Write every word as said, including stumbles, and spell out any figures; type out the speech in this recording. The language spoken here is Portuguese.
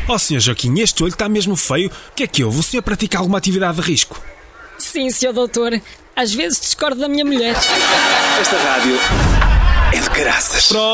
Oh, senhor Joaquim, este olho está mesmo feio. O que é que houve? O senhor pratica alguma atividade de risco? Sim, senhor doutor. Às vezes discordo da minha mulher. Esta rádio é de caraças.